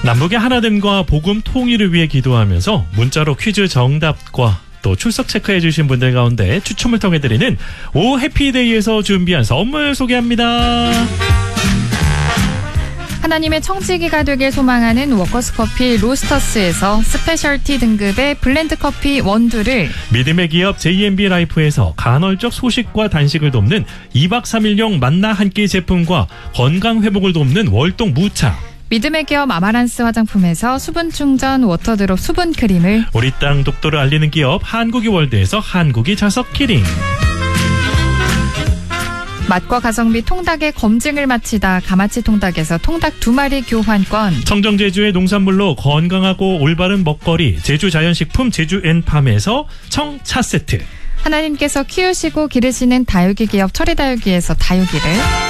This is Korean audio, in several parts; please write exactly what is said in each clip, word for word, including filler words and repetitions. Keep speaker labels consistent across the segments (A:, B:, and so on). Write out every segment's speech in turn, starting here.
A: 남북의 하나됨과 복음 통일을 위해 기도하면서 문자로 퀴즈 정답과 또 출석 체크해 주신 분들 가운데 추첨을 통해 드리는 오 해피데이에서 준비한 선물 소개합니다.
B: 하나님의 청지기가 되길 소망하는 워커스커피 로스터스에서 스페셜티 등급의 블렌드 커피 원두를,
A: 믿음의 기업 제이엠비 라이프에서 간헐적 소식과 단식을 돕는 이박 삼일용 만나 한 끼 제품과 건강 회복을 돕는 월동 무차,
B: 믿음의 기업 아마란스 화장품에서 수분 충전 워터드롭 수분 크림을,
A: 우리 땅 독도를 알리는 기업 한국이 월드에서 한국이 자석 키링,
B: 맛과 가성비 통닭의 검증을 마치다 가마치 통닭에서 통닭 두 마리 교환권,
A: 청정제주의 농산물로 건강하고 올바른 먹거리 제주 자연식품 제주앤팜에서 청차 세트,
B: 하나님께서 키우시고 기르시는 다육이 기업 철이다육이에서 다육이를,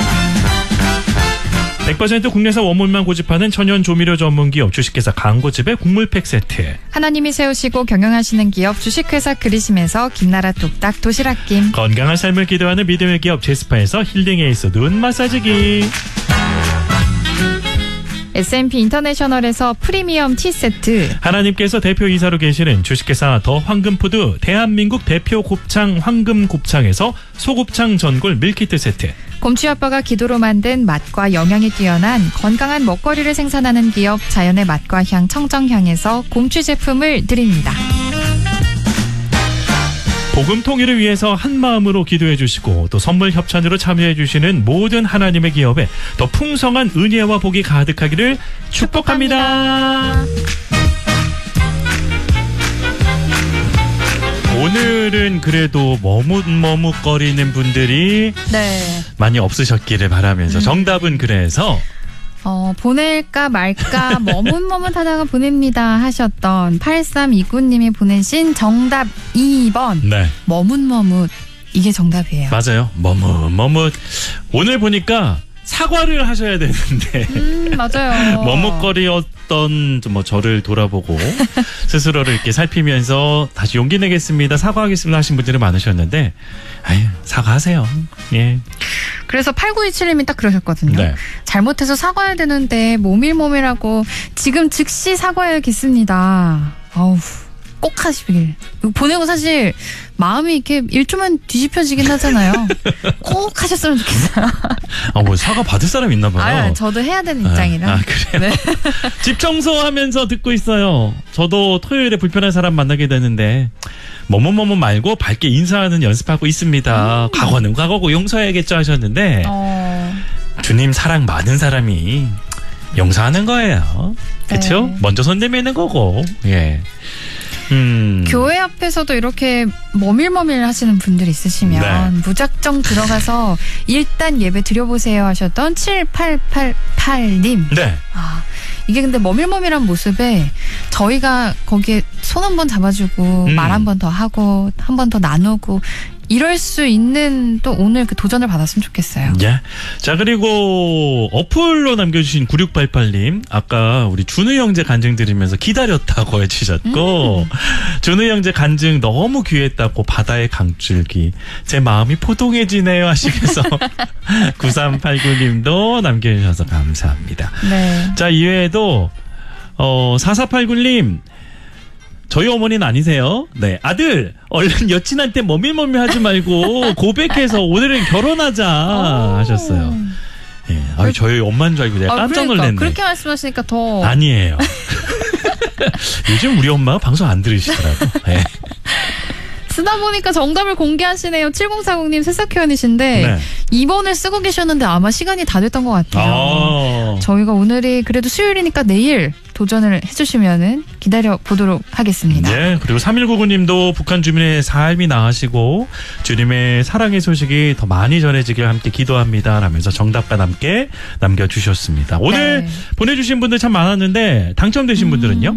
A: 백 퍼센트 국내산 원물만 고집하는 천연 조미료 전문 기업 주식회사 강고집의 국물팩 세트,
B: 하나님이 세우시고 경영하시는 기업 주식회사 그리심에서 김나라 뚝딱 도시락김,
A: 건강한 삶을 기도하는 믿음의 기업 제스파에서 힐링 에이스 눈 마사지기,
B: 에스엠피 인터내셔널에서 프리미엄 티 세트,
A: 하나님께서 대표이사로 계시는 주식회사 더 황금푸드 대한민국 대표 곱창 황금곱창에서 소곱창 전골 밀키트 세트,
B: 곰취 아빠가 기도로 만든 맛과 영양이 뛰어난 건강한 먹거리를 생산하는 기업 자연의 맛과 향 청정향에서 곰취 제품을 드립니다.
A: 복음 통일을 위해서 한 마음으로 기도해 주시고 또 선물 협찬으로 참여해 주시는 모든 하나님의 기업에 더 풍성한 은혜와 복이 가득하기를 축복합니다. 오늘은 그래도 머뭇머뭇거리는 분들이
B: 네.
A: 많이 없으셨기를 바라면서, 정답은 그래서
B: 어, 보낼까 말까 머뭇머뭇하다가 보냅니다 하셨던 팔삼이구 님이 보내신 정답 이 번.
A: 네.
B: 머뭇머뭇. 이게 정답이에요.
A: 맞아요. 머뭇머뭇. 오늘 보니까 사과를 하셔야 되는데
B: 음, 맞아요.
A: 머뭇거리었던 뭐 저를 돌아보고 스스로를 이렇게 살피면서 다시 용기 내겠습니다, 사과하겠습니다 하신 분들이 많으셨는데, 아유, 사과하세요. 예.
B: 그래서 팔구이칠 님이 딱 그러셨거든요.
A: 네.
B: 잘못해서 사과해야 되는데 모밀모밀하고 지금 즉시 사과해야겠습니다. 어우, 꼭 하시길. 이거 보내고 사실 마음이 이렇게 일 초만 뒤집혀지긴 하잖아요. 꼭 하셨으면 좋겠어요.
A: 아, 뭐 사과 받을 사람 있나 봐요.
B: 아, 저도 해야 되는 입장이라.
A: 아, 아 그래요? 네. 집 청소하면서 듣고 있어요. 저도 토요일에 불편한 사람 만나게 되는데 뭐뭐뭐뭐 말고 밝게 인사하는 연습하고 있습니다. 음. 과거는 과거고 용서해야겠죠 하셨는데, 어. 주님 사랑 많은 사람이 용서하는 거예요. 그렇죠? 네. 먼저 손 내미는 거고. 예. 음.
B: 교회 앞에서도 이렇게 머밀머밀 하시는 분들이 있으시면 네. 무작정 들어가서 일단 예배 드려보세요 하셨던 칠팔팔팔 님.
A: 네.
B: 아, 이게 근데 머밀머밀한 모습에 저희가 거기에 손 한 번 잡아주고 음. 말 한 번 더 하고 한 번 더 나누고 이럴 수 있는 또 오늘 그 도전을 받았으면 좋겠어요.
A: 예. 자, 그리고 어플로 남겨주신 구육팔팔 님. 아까 우리 준우 형제 간증 들으면서 기다렸다고 해주셨고, 음. 준우 형제 간증 너무 귀했다고 바다의 강줄기. 제 마음이 포동해지네요 하시면서 구삼팔구 님도 남겨주셔서 감사합니다.
B: 네.
A: 자, 이외에도 어, 사사팔구 님. 저희 어머니는 아니세요? 네. 아들, 얼른 여친한테 머밀머밀 하지 말고 고백해서 오늘은 결혼하자 하셨어요. 예. 아, 저희 엄마인 줄 알고 내가
B: 아,
A: 깜짝
B: 그러니까,
A: 놀랐네.
B: 그렇게 말씀하시니까 더.
A: 아니에요. 요즘 우리 엄마가 방송 안 들으시더라고. 네.
B: 쓰다 보니까 정답을 공개하시네요. 칠공사공 님 새싹회원이신데 네. 이 번을 쓰고 계셨는데 아마 시간이 다 됐던 것 같아요. 아~ 저희가 오늘이 그래도 수요일이니까 내일 도전을 해주시면은 기다려 보도록 하겠습니다.
A: 네, 그리고 삼일구구 님도 북한 주민의 삶이 나으시고 주님의 사랑의 소식이 더 많이 전해지길 함께 기도합니다 라면서 정답과 함께 남겨주셨습니다. 오늘 네. 보내주신 분들 참 많았는데 당첨되신 음. 분들은요?